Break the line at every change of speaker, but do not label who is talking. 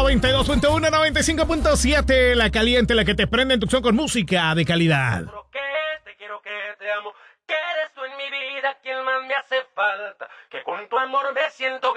92.1, 95.7, la caliente, la que te prende en tu opción con música de calidad.
Te quiero que te amo, que eres tú en mi vida quien más me hace falta, que con tu amor me siento